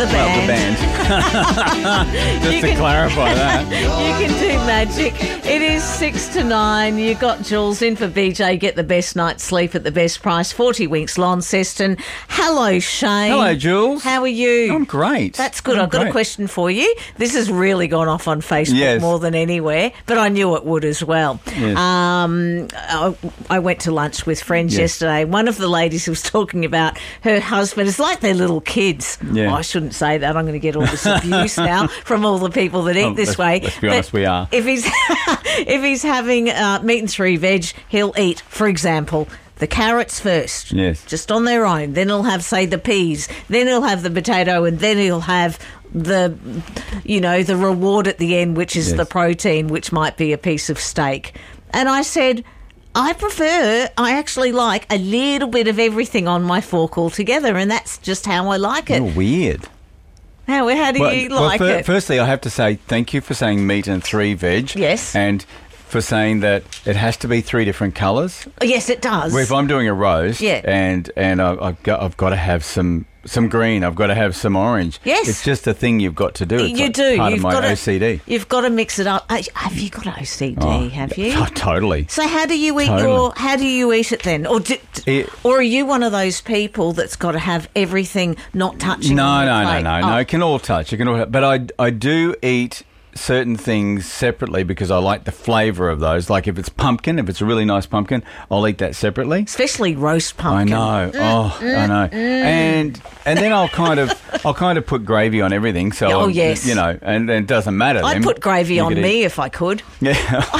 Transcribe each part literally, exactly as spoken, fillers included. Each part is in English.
the band. Well, the band. Just You to can- clarify that. You can do magic. It is six to nine. You got Jules in for B J. Get the best night's sleep at the best price. forty Winks Launceston. Hello, Shane. Hello, Jules. How are you? I'm great. That's good. I'm I've got great. a question for you. This has really gone off on Facebook Yes. more than anywhere, but I knew it would as well. Yes. Um, I, I went to lunch with friends Yes. yesterday. One of the ladies was talking about her husband. It's like they're little kids. Yeah. Oh, I shouldn't say that. I'm going to get all this abuse now from all the people that eat Oh, this let's- way. let's be But honest, we are. If he's if he's having uh, meat and three veg, he'll eat, for example, the carrots first, Yes. just on their own. Then he'll have, say, the peas. Then he'll have the potato, and then he'll have the, you know, the reward at the end, which is Yes. the protein, which might be a piece of steak. And I said, I prefer, I actually like a little bit of everything on my fork altogether, and that's just how I like it. You're weird. How, how do Well, you well, like fir- it? Firstly, I have to say thank you for saying meat and three veg. Yes. And for saying that it has to be three different colours. Yes, it does. Well, if I'm doing a roast, Yeah. and and I, I've got I've got to have some some green, I've got to have some orange. Yes. It's just a thing you've got to do. It's you like do. part You've of my got O C D. To, you've got to mix it up. Uh, Have you got O C D? Oh, have you? Oh, totally. So how do you eat Totally. your? How do you eat it then? Or do, It- or are you one of those people that's got to have everything not touching? No, on no, your no, plate? no, Oh. no. It can all touch. It can all. But I I do eat certain things separately because I like the flavour of those. Like if it's pumpkin, if it's a really nice pumpkin, I'll eat that separately. Especially roast I pumpkin. know. Oh, I know. And and then I'll kind of I'll kind of put gravy on everything. So Oh, I'm- yes. you know, and then it doesn't matter. I'd then. put gravy You on could me eat- if I could. Yeah.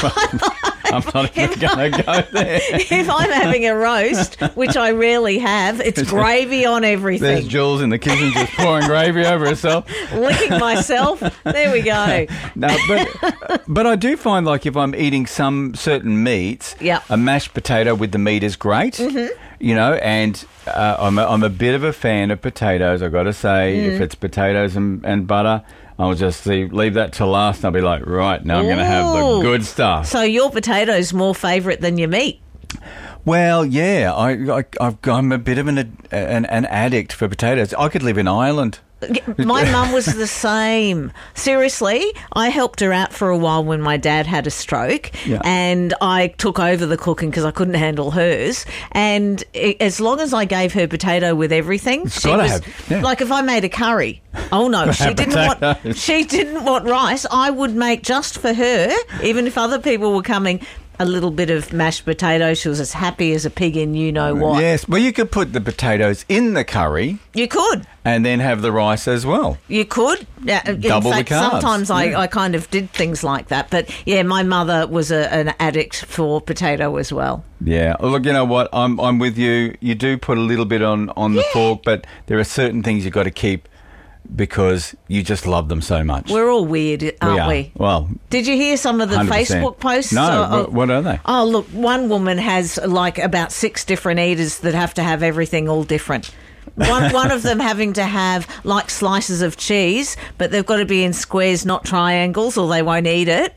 I'm not even going to go there. If I'm having a roast, which I rarely have, it's gravy on There's everything. Jules in the kitchen just pouring gravy over herself. Licking myself. There we go. No, but but I do find like if I'm eating some certain meats, Yeah. a mashed potato with the meat is great. Mm-hmm. You know, and uh, I'm a, I'm a bit of a fan of potatoes. I've got to say, Mm. if it's potatoes and, and butter, I'll just leave, leave that to last. And I'll be like, right now I'm going to have the Ooh. good stuff. So your potato's more favourite than your meat. Well, yeah, I, I I've, I'm a bit of an, an an addict for potatoes. I could live in Ireland. My mum was the same. Seriously, I helped her out for a while when my dad had a stroke, Yeah. and I took over the cooking because I couldn't handle hers. And i as long as I gave her potato with everything, she gotta was have- yeah. like if I made a curry. Oh no, she Have didn't want. potatoes. She didn't want rice. I would make just for her, even if other people were coming. A little bit of mashed potato. She was as happy as a pig in you know what. Yes, well, you could put the potatoes in the curry You could. and then have the rice as well. You could. Yeah, in Double the fact, carbs. sometimes I, Yeah. I kind of did things like that. But, yeah, my mother was a, an addict for potato as well. Yeah. Oh, look, you know what? I'm I'm with you. You do put a little bit on, on the fork, but there are certain things you've got to keep because you just love them so much. We're all weird, aren't are. we? Well, Did you hear some of the one hundred percent. Facebook posts? No, Oh, what, what are they? Oh, look, one woman has like about six different eaters that have to have everything all different. One, one of them having to have like slices of cheese, but they've got to be in squares, not triangles, or they won't eat it.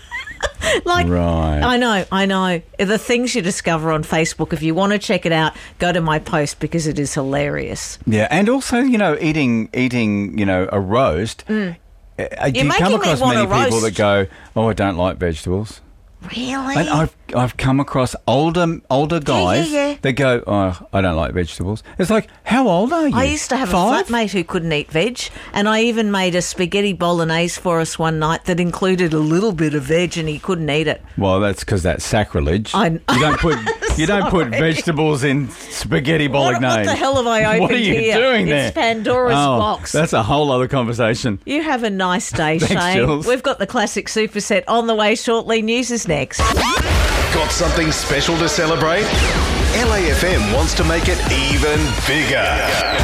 Like, Right. I know, I know. The things you discover on Facebook, if you want to check it out, go to my post because it is hilarious. Yeah, and also, you know, eating eating, you know, a roast. Uh, do You're you making come me across want many a people roast. that go, "Oh, I don't like vegetables." Really? And I've I've come across older older guys yeah, yeah. that go, "Oh, I don't like vegetables." It's like, how old are you? I used to have Five? a flatmate who couldn't eat veg, and I even made a spaghetti bolognese for us one night that included a little bit of veg, and he couldn't eat it. Well, that's because that's sacrilege. I- you don't put you don't put Sorry. vegetables in spaghetti What, bolognese. what the hell have I opened What are you here? doing It's there? Pandora's oh, box. That's a whole other conversation. You have a nice day, Thanks, Shane. Jules. We've got the classic superset on the way shortly. News is next. Got something special to celebrate? L A F M wants to make it even bigger.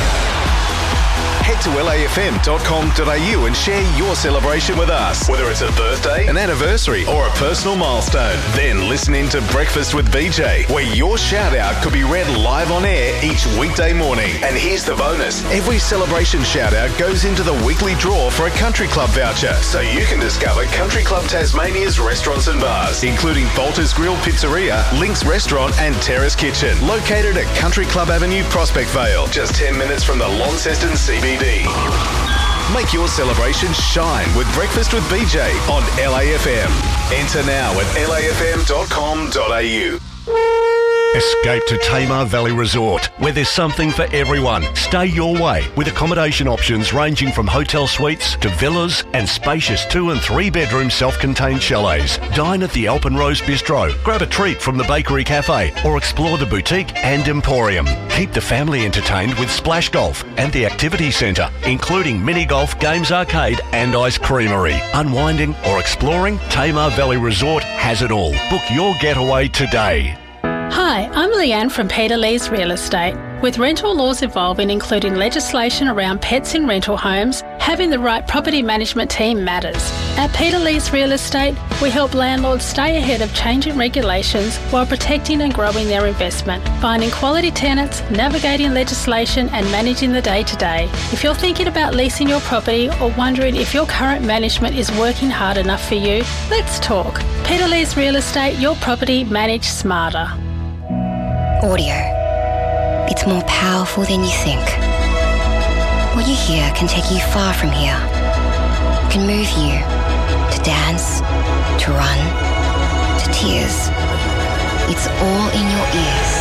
Head to L A F M dot com dot a u and share your celebration with us. Whether it's a birthday, an anniversary, or a personal milestone. Then listen in to Breakfast with B J, where your shout out could be read live on air each weekday morning. And here's the bonus. Every celebration shout out goes into the weekly draw for a Country Club voucher, so you can discover Country Club Tasmania's restaurants and bars, including Bolter's Grill Pizzeria, Link's Restaurant and Terrace Kitchen, located at Country Club Avenue, Prospect Vale, just ten minutes from the Launceston C B D. Make your celebration shine with Breakfast with B J on L A F M. Enter now at L A F M dot com dot A U. Escape to Tamar Valley Resort, where there's something for everyone. Stay your way with accommodation options ranging from hotel suites to villas and spacious two and three bedroom self-contained chalets. Dine at the Alpenrose Bistro, grab a treat from the Bakery Cafe, or explore the boutique and emporium. Keep the family entertained with Splash Golf and the Activity Centre, including mini golf, games arcade and ice creamery. Unwinding or exploring, Tamar Valley Resort has it all. Book your getaway today. Hi, I'm Leanne from Peter Lee's Real Estate. With rental laws evolving, including legislation around pets in rental homes, having the right property management team matters. At Peter Lee's Real Estate, we help landlords stay ahead of changing regulations while protecting and growing their investment, finding quality tenants, navigating legislation and managing the day-to-day. If you're thinking about leasing your property or wondering if your current management is working hard enough for you, let's talk. Peter Lee's Real Estate, your property managed smarter. Audio. It's more powerful than you think. What you hear can take you far from here. It can move you to dance, to run, to tears. It's all in your ears.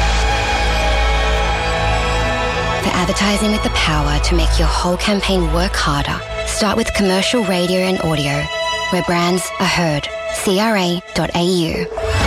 For advertising with the power to make your whole campaign work harder, start with commercial radio and audio, where brands are heard. C R A dot A U.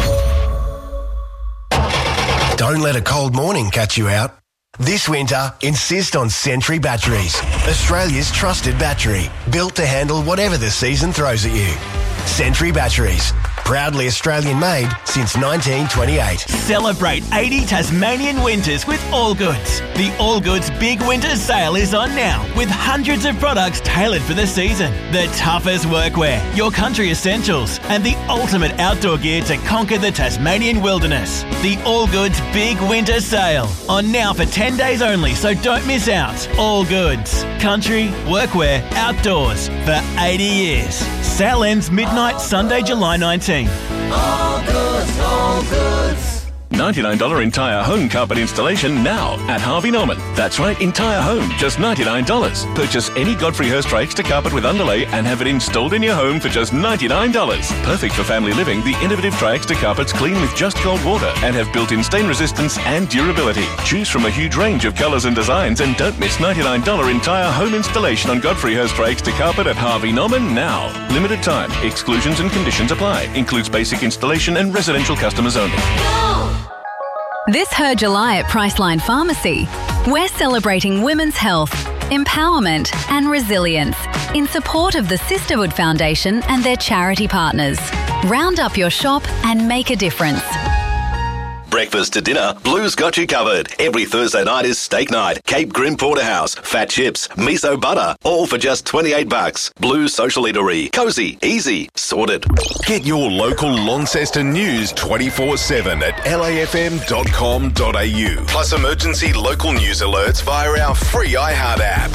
Don't let a cold morning catch you out. This winter, insist on Sentry Batteries, Australia's trusted battery, built to handle whatever the season throws at you. Sentry Batteries, proudly Australian made since nineteen twenty-eight. Celebrate eighty Tasmanian winters with All Goods. The All Goods Big Winter Sale is on now with hundreds of products tailored for the season. The toughest workwear, your country essentials, and the ultimate outdoor gear to conquer the Tasmanian wilderness. The All Goods Big Winter Sale on now for ten days only, so don't miss out. All Goods, country, workwear, outdoors for eighty years. Sale ends midnight Sunday, July nineteenth. All Goods, All Goods. ninety-nine dollars entire home carpet installation now at Harvey Norman. That's right, entire home, just ninety-nine dollars. Purchase any Godfrey Hirst rakes to carpet with underlay and have it installed in your home for just ninety-nine dollars. Perfect for family living, the innovative Triexta carpets clean with just cold water and have built-in stain resistance and durability. Choose from a huge range of colours and designs and don't miss ninety-nine dollars entire home installation on Godfrey Hirst rakes to carpet at Harvey Norman now. Limited time. Exclusions and conditions apply. Includes basic installation and residential customers only. This Her July at Priceline Pharmacy, we're celebrating women's health, empowerment and resilience in support of the Sisterhood Foundation and their charity partners. Round up your shop and make a difference. Breakfast to dinner, Blue's got you covered. Every Thursday night is steak night. Cape Grim Porterhouse, fat chips, miso butter, all for just twenty-eight bucks. Blue's Social Eatery. Cozy, easy, sorted. Get your local Launceston news twenty-four seven at L A F M dot com dot A U. Plus emergency local news alerts via our free iHeart app.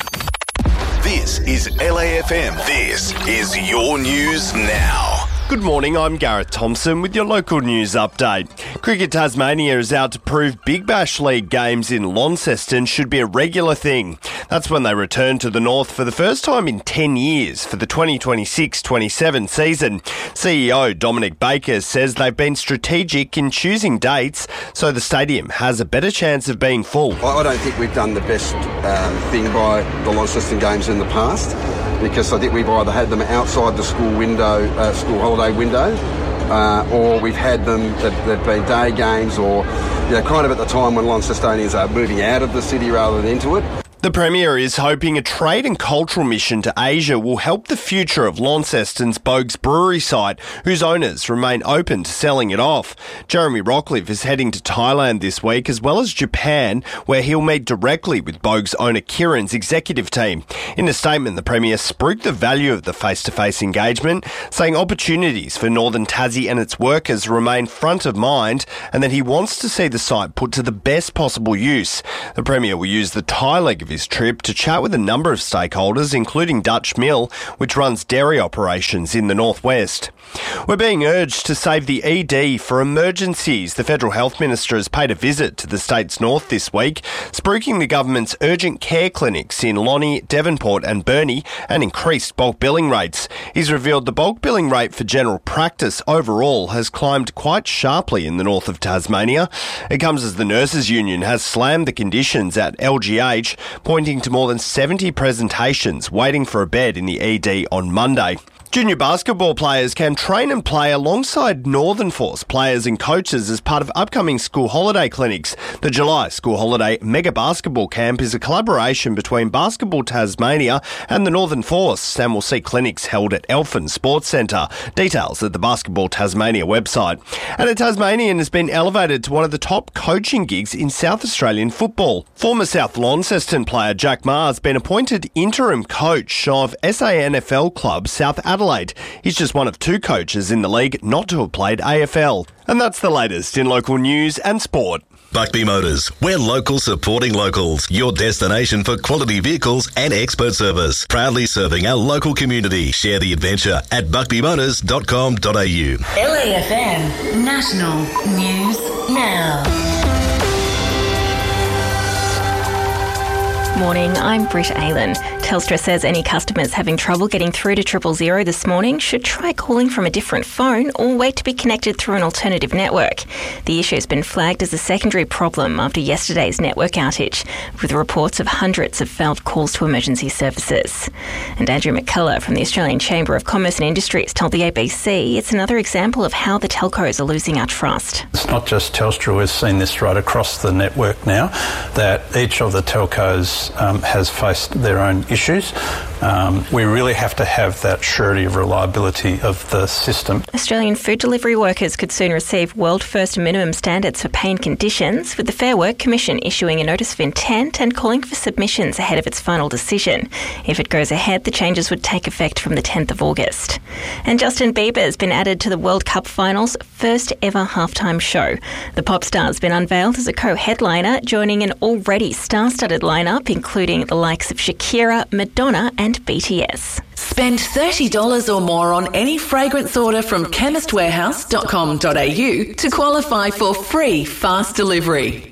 This is L A F M. This is your news now. Good morning, I'm Gareth Thompson with your local news update. Cricket Tasmania is out to prove Big Bash League games in Launceston should be a regular thing. That's when they return to the north for the first time in ten years for the twenty twenty-six twenty-seven season. C E O Dominic Baker says they've been strategic in choosing dates so the stadium has a better chance of being full. I don't think we've done the best um, thing by the Launceston games in the past, because I think we've either had them outside the school window, uh, school holiday window, uh, or we've had them that have been day games, or you know, kind of at the time when Launcestonians are moving out of the city rather than into it. The Premier is hoping a trade and cultural mission to Asia will help the future of Launceston's Bogues Brewery site, whose owners remain open to selling it off. Jeremy Rockcliffe is heading to Thailand this week, as well as Japan, where he'll meet directly with Bogues owner Kieran's executive team. In a statement, the Premier spruiked the value of the face-to-face engagement, saying opportunities for Northern Tassie and its workers remain front of mind, and that he wants to see the site put to the best possible use. The Premier will use the Thai leg of his trip to chat with a number of stakeholders, including Dutch Mill, which runs dairy operations in the northwest. We're being urged to save the E D for emergencies. The Federal Health Minister has paid a visit to the state's north this week, spruiking the government's urgent care clinics in Lonnie, Devonport and Burnie and increased bulk billing rates. He's revealed the bulk billing rate for general practice overall has climbed quite sharply in the north of Tasmania. It comes as the Nurses Union has slammed the conditions at L G H, pointing to more than seventy presentations waiting for a bed in the E D on Monday. Junior basketball players can train and play alongside Northern Force players and coaches as part of upcoming school holiday clinics. The July School Holiday Mega Basketball Camp is a collaboration between Basketball Tasmania and the Northern Force and will see clinics held at Elfin Sports Centre. Details at the Basketball Tasmania website. And a Tasmanian has been elevated to one of the top coaching gigs in South Australian football. Former South Launceston player Jack Ma has been appointed interim coach of S A N F L club South Adelaide. He's just one of two coaches in the league not to have played A F L. And that's the latest in local news and sport. Buckby Motors. We're local supporting locals. Your destination for quality vehicles and expert service. Proudly serving our local community. Share the adventure at buckby motors dot com dot a u. L A F M National News Now. Morning, I'm Britt Aylan. Telstra says any customers having trouble getting through to triple zero this morning should try calling from a different phone or wait to be connected through an alternative network. The issue has been flagged as a secondary problem after yesterday's network outage, with reports of hundreds of failed calls to emergency services. And Andrew McCullough from the Australian Chamber of Commerce and Industries told the A B C it's another example of how the telcos are losing our trust. It's not just Telstra, we've seen this right across the network now, that each of the telcos Um, has faced their own issues. Um, we really have to have that surety of reliability of the system. Australian food delivery workers could soon receive world-first minimum standards for pay and conditions, with the Fair Work Commission issuing a notice of intent and calling for submissions ahead of its final decision. If it goes ahead, the changes would take effect from the tenth of August. And Justin Bieber has been added to the World Cup Finals' first ever halftime show. The pop star has been unveiled as a co-headliner, joining an already star-studded lineup, including the likes of Shakira, Madonna and B T S. Spend thirty dollars or more on any fragrance order from chemist warehouse dot com dot a u to qualify for free fast delivery.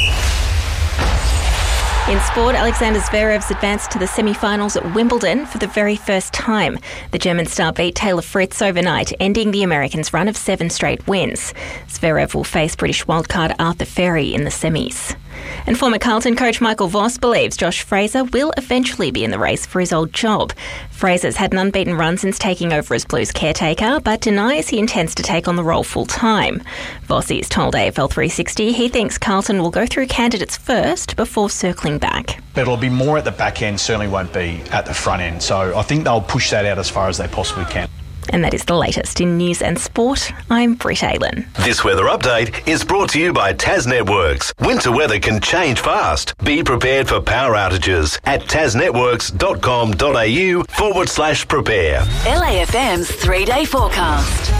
In sport, Alexander Zverev's advanced to the semi-finals at Wimbledon for the very first time. The German star beat Taylor Fritz overnight, ending the American's run of seven straight wins. Zverev will face British wildcard Arthur Ferry in the semis. And former Carlton coach Michael Voss believes Josh Fraser will eventually be in the race for his old job. Fraser's had an unbeaten run since taking over as Blues caretaker, but denies he intends to take on the role full-time. Vossi's told A F L three sixty he thinks Carlton will go through candidates first before circling back. But it'll be more at the back end, certainly won't be at the front end. So I think they'll push that out as far as they possibly can. And that is the latest in news and sport. I'm Britt Aylan. This weather update is brought to you by Tas Networks. Winter weather can change fast. Be prepared for power outages at tasnetworks dot com dot a u forward slash prepare. L A F M's three-day forecast.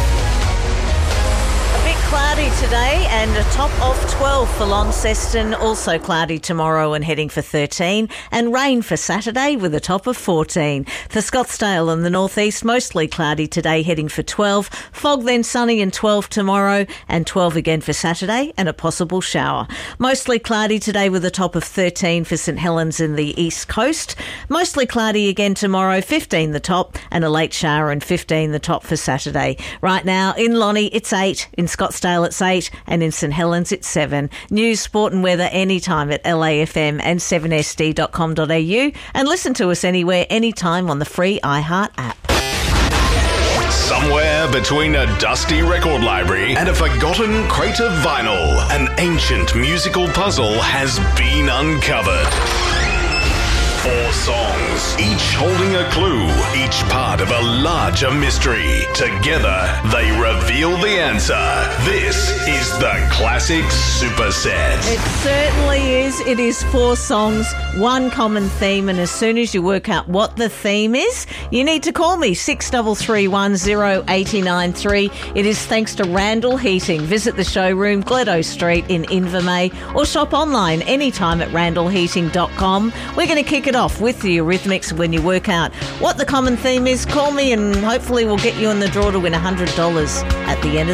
Cloudy today and a top of twelve for Launceston. Also cloudy tomorrow and heading for thirteen. And rain for Saturday with a top of fourteen. For Scottsdale and the northeast, mostly cloudy today, heading for twelve. Fog then sunny and twelve tomorrow and twelve again for Saturday and a possible shower. Mostly cloudy today with a top of thirteen for St Helens in the east coast. Mostly cloudy again tomorrow, fifteen the top, and a late shower and fifteen the top for Saturday. Right now in Lonnie it's eight, in Scottsdale it's eight, and in St Helens it's seven. News, sport and weather anytime at L A F M and seven S D dot com dot a u, and listen to us anywhere, anytime on the free iHeart app. Somewhere between a dusty record library and a forgotten crate of vinyl, an ancient musical puzzle has been uncovered. Four songs, each holding a clue, each part of a larger mystery. Together, they reveal the answer. This is the Classic Superset. It certainly is. It is four songs, one common theme, and as soon as you work out what the theme is, you need to call me, six three three one zero eight nine three. It is thanks to Randall Heating. Visit the showroom, Gledo Street in Invermay, or shop online anytime at randall heating dot com. We're going to kick it off with the Eurythmics. When you work out what the common theme is, call me and hopefully we'll get you in the draw to win one hundred dollars at the end of